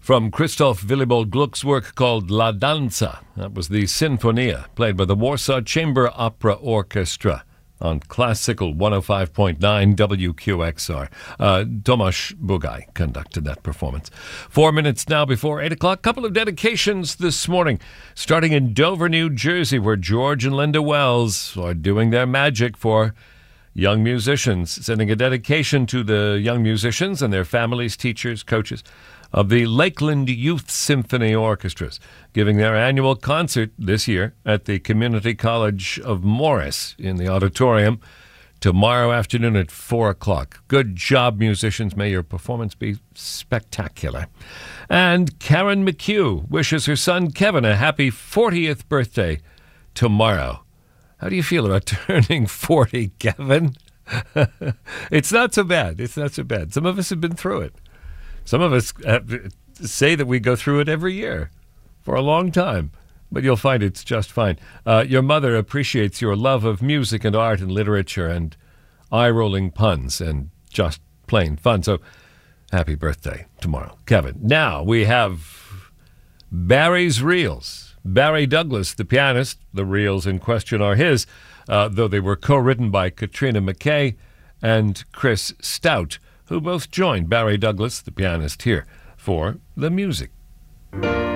From Christoph Willibald Gluck's work called La Danza. That was the Sinfonia, played by the Warsaw Chamber Opera Orchestra on Classical 105.9 WQXR. Tomasz Bugaj conducted that performance. 4 minutes now before 8 o'clock. Couple of dedications this morning, starting in Dover, New Jersey, where George and Linda Wells are doing their magic for young musicians, sending a dedication to the young musicians and their families, teachers, coaches of the Lakeland Youth Symphony Orchestras, giving their annual concert this year at the Community College of Morris in the auditorium tomorrow afternoon at 4 o'clock. Good job, musicians. May your performance be spectacular. And Karen McHugh wishes her son Kevin a happy 40th birthday tomorrow. How do you feel about turning 40, Kevin? It's not so bad. It's not so bad. Some of us have been through it. Some of us say that we go through it every year for a long time, but you'll find it's just fine. Your mother appreciates your love of music and art and literature and eye-rolling puns and just plain fun. So happy birthday tomorrow, Kevin. Now we have Barry's Reels. Barry Douglas, the pianist, the reels in question are his, though they were co-written by Katrina McKay and Chris Stout, who both joined Barry Douglas, the pianist, here for the music.